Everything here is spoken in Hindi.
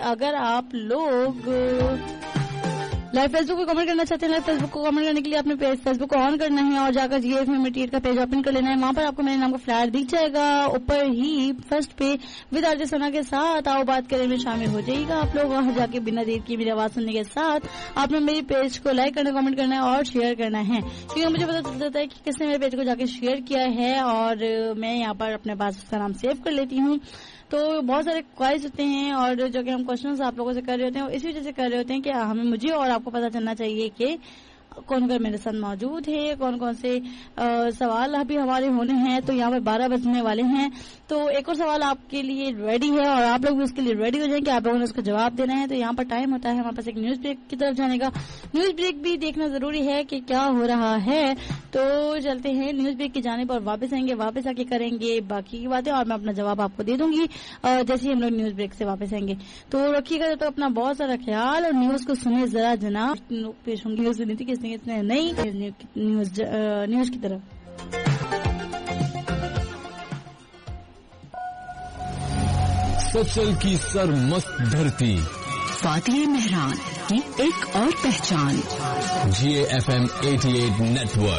अगर आप लोग लाइव फेसबुक को कमेंट करना चाहते हैं, लाइव फेसबुक को कमेंट करने के लिए अपने पेज फेसबुक को ऑन करना है और जाकर GFM का पेज ओपन कर लेना है। वहां पर आपको मेरे नाम का फ्लैट दिख जाएगा ऊपर ही फर्स्ट पे विद आरजे सना के साथ आओ बात करें में शामिल हो जाइएगा आप लोग। वहां जाके बिना देर की मेरी आवाज सुनने के साथ आपने मेरी पेज को लाइक करना, कमेंट करना है और शेयर करना है, क्योंकि मुझे पता चल जाता है कि किसने मेरे पेज को जाके शेयर किया है और मैं यहाँ पर अपने पास उसका नाम सेव कर लेती हूँ। तो बहुत सारे क्वाइज होते हैं और जो कि हम क्वेश्चंस आप लोगों से कर रहे होते हैं इसी वजह से कर रहे होते हैं कि हमें मुझे और आपको पता चलना चाहिए कि कौन कौन मेरे साथ मौजूद है, कौन कौन से सवाल अभी हमारे होने हैं। तो यहाँ पर 12 बजने वाले हैं, तो एक और सवाल आपके लिए रेडी है और आप लोग भी उसके लिए रेडी हो जाएंगे, आप लोगों ने उसका जवाब देना है। तो यहाँ पर टाइम होता है हमारे पास एक न्यूज ब्रेक की तरफ जाने का। न्यूज ब्रेक भी देखना जरूरी है कि क्या हो रहा है, तो चलते हैं न्यूज ब्रेक की जाने पर, वापस आएंगे, वापस आके करेंगे बाकी की बातें और मैं अपना जवाब आपको दे दूंगी जैसे ही हम लोग न्यूज ब्रेक से वापस आएंगे। तो रखिएगा तो अपना बहुत सारा ख्याल और न्यूज को सुने जरा जनाब। पेश होंगी न्यूज सुनी थी किसने किसने नहीं, न्यूज की तरफ। सफल की सरमस्त धरती, फातिह मेहरान की एक और पहचान, GFM 88 नेटवर्क।